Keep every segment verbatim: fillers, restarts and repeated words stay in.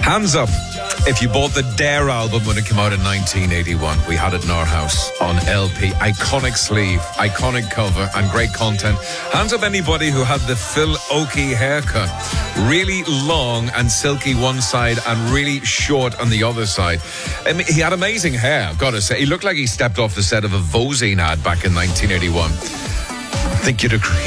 Hands up if you bought the Dare album when it came out in nineteen eighty-one. We had it in our house on L P. Iconic sleeve, iconic cover, and great content. Hands up anybody who had the Phil Oakey haircut. Really long and silky one side and really short on the other side. I mean, he had amazing hair, I've got to say. He looked like he stepped off the set of a Vosine ad back in nineteen eighty-one. I think you'd agree.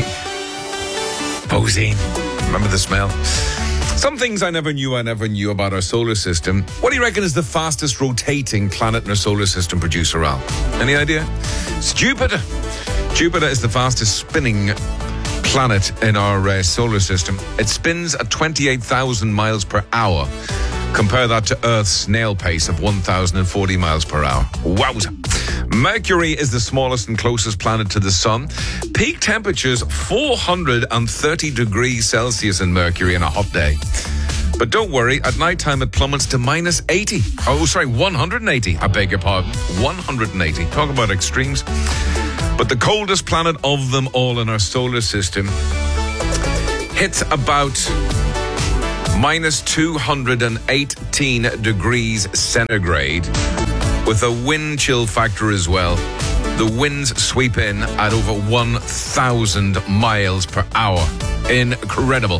Vosine. Remember the smell? Some things I never knew I never knew about our solar system. What do you reckon is the fastest rotating planet in our solar system, producer Al? Any idea? It's Jupiter. Jupiter is the fastest spinning planet in our uh, solar system. It spins at twenty-eight thousand miles per hour. Compare that to Earth's snail pace of one thousand forty miles per hour. Wowza. Mercury is the smallest and closest planet to the sun. Peak temperatures four hundred thirty degrees Celsius in Mercury in a hot day. But don't worry, at night time it plummets to minus eighty. Oh, sorry, one hundred eighty. I beg your pardon. one hundred eighty. Talk about extremes. But the coldest planet of them all in our solar system hits about minus two hundred eighteen degrees centigrade. With a wind chill factor as well. The winds sweep in at over one thousand miles per hour. Incredible.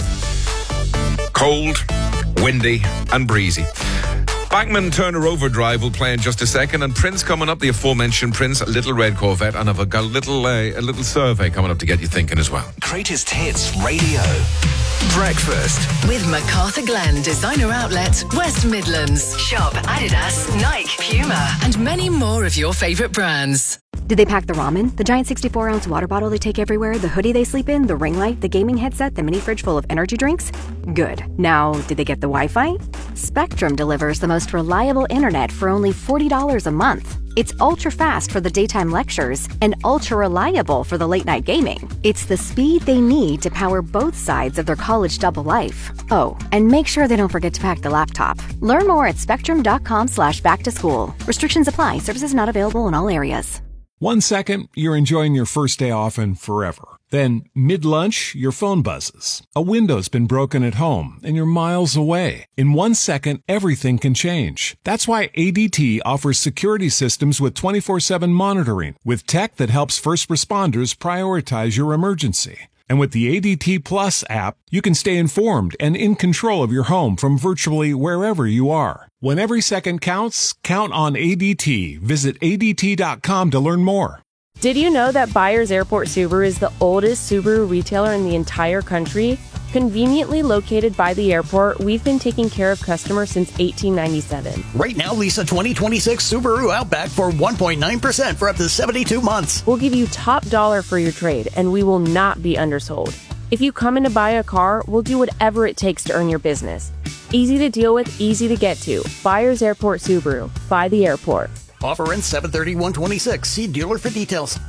Cold, windy, and breezy. Bachman Turner Overdrive will play in just a second, and Prince coming up, the aforementioned Prince, Little Red Corvette, and I've got a little, uh, a little survey coming up to get you thinking as well. Greatest Hits Radio. Breakfast with MacArthur Glen Designer Outlet, West Midlands. Shop Adidas, Nike, Puma, and many more of your favourite brands. Did they pack the ramen, the giant sixty-four ounce water bottle they take everywhere, the hoodie they sleep in, the ring light, the gaming headset, the mini fridge full of energy drinks? Good. Now, did they get the Wi-Fi? Spectrum delivers the most reliable internet for only forty dollars a month. It's ultra-fast for the daytime lectures and ultra-reliable for the late-night gaming. It's the speed they need to power both sides of their college double life. Oh, and make sure they don't forget to pack the laptop. Learn more at spectrum.com slash back to school. Restrictions apply. Services not available in all areas. One second, you're enjoying your first day off and forever. Then, mid-lunch, your phone buzzes. A window's been broken at home, and you're miles away. In one second, everything can change. That's why A D T offers security systems with twenty-four seven monitoring, with tech that helps first responders prioritize your emergency. And with the A D T Plus app, you can stay informed and in control of your home from virtually wherever you are. When every second counts, count on A D T. Visit A D T dot com to learn more. Did you know that Byers Airport Subaru is the oldest Subaru retailer in the entire country? Conveniently located by the airport, we've been taking care of customers since eighteen ninety-seven. Right now, lease a twenty twenty-six Subaru Outback for one point nine percent for up to seventy-two months. We'll give you top dollar for your trade, and we will not be undersold. If you come in to buy a car, we'll do whatever it takes to earn your business. Easy to deal with, easy to get to. Byers Airport Subaru. By the airport. Offer ends seven thirty-one twenty-six. See dealer for details.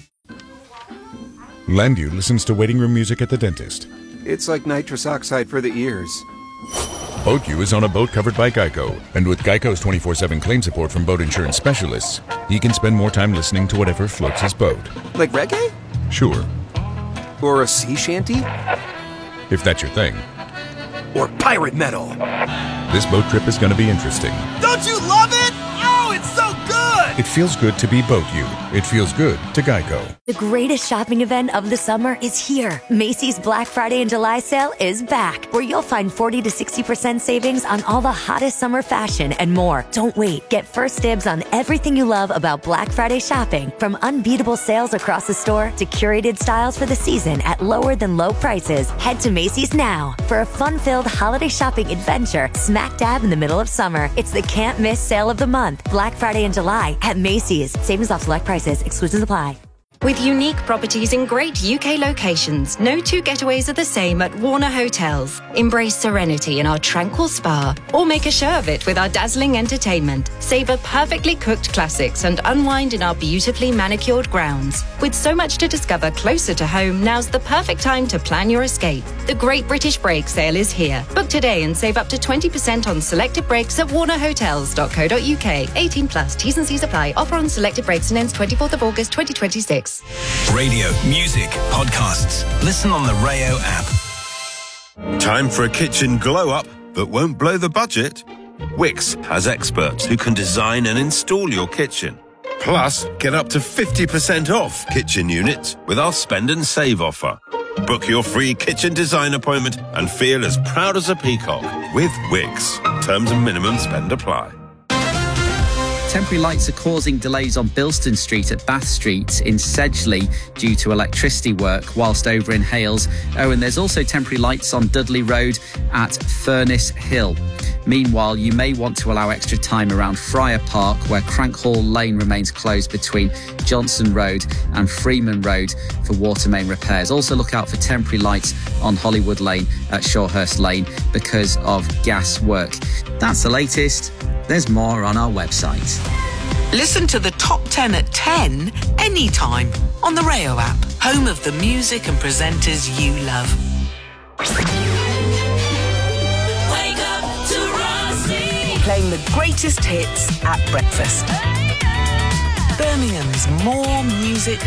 Landu listens to waiting room music at the dentist. It's like nitrous oxide for the ears. BoatU is on a boat covered by Geico. And with Geico's twenty-four seven claim support from boat insurance specialists, he can spend more time listening to whatever floats his boat. Like reggae? Sure. Or a sea shanty? If that's your thing. Or pirate metal. This boat trip is going to be interesting. Don't you love it? Oh, it's so good! It feels good to be BoatU. It feels good to Geico. The greatest shopping event of the summer is here. Macy's Black Friday and July sale is back, where you'll find forty to sixty percent savings on all the hottest summer fashion and more. Don't wait. Get first dibs on everything you love about Black Friday shopping, from unbeatable sales across the store to curated styles for the season at lower than low prices. Head to Macy's now for a fun-filled holiday shopping adventure smack dab in the middle of summer. It's the can't miss sale of the month. Black Friday and July at Macy's. Savings off select prices. Exclusions apply. With unique properties in great U K locations, no two getaways are the same at Warner Hotels. Embrace serenity in our tranquil spa, or make a show of it with our dazzling entertainment. Savor perfectly cooked classics and unwind in our beautifully manicured grounds. With so much to discover closer to home, now's the perfect time to plan your escape. The Great British Break sale is here. Book today and save up to twenty percent on selected breaks at warner hotels dot co dot uk. eighteen plus, T's and C's apply. Offer on selected breaks and ends twenty-fourth of August twenty twenty-six. Radio, music, podcasts. Listen on the Rayo app. Time for a kitchen glow up, but won't blow the budget? Wix has experts who can design and install your kitchen. Plus, get up to fifty percent off kitchen units with our spend and save offer. Book your free kitchen design appointment and feel as proud as a peacock with Wix. Terms and minimum spend apply. Temporary lights are causing delays on Bilston Street at Bath Street in Sedgley due to electricity work, whilst over in Hales. Oh, and there's also temporary lights on Dudley Road at Furnace Hill. Meanwhile, you may want to allow extra time around Friar Park, where Crankhall Lane remains closed between Johnson Road and Freeman Road for water main repairs. Also look out for temporary lights on Hollywood Lane at Shawhurst Lane because of gas work. That's the latest. There's more on our website. Listen to the top ten at ten anytime on the Rayo app, home of the music and presenters you love. Wake up to Rossi. Playing the greatest hits at breakfast. Birmingham's More Music